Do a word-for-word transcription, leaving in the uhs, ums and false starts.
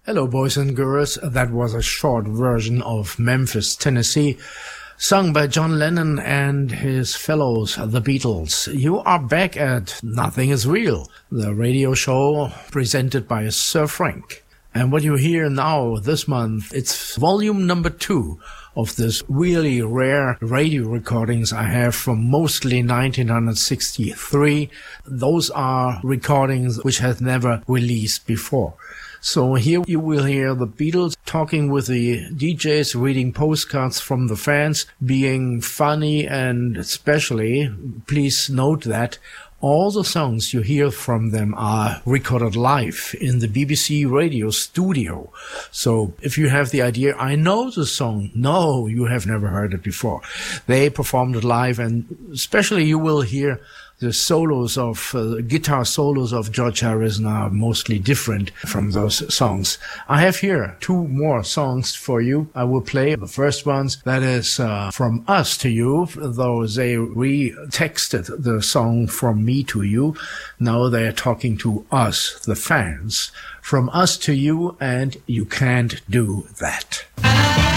Hello, boys and girls. That was a short version of Memphis, Tennessee, sung by John Lennon and his fellows, the Beatles. You are back at Nothing is Real, the radio show presented by Sir Frank. And what you hear now this month, it's volume number two of this really rare radio recordings I have from mostly nineteen sixty-three. Those are recordings which have never released before. So here you will hear the Beatles talking with the D Js, reading postcards from the fans, being funny, and especially, please note that all the songs you hear from them are recorded live in the B B C radio studio. So if you have the idea, I know the song, no, you have never heard it before. They performed it live, and especially you will hear the solos of, uh, guitar solos of George Harrison are mostly different from those songs. I have here two more songs for you. I will play the first ones. That is uh, From Us to You, though they re-texted the song From Me to You. Now they are talking to us, the fans. From Us to You, and You Can't Do That.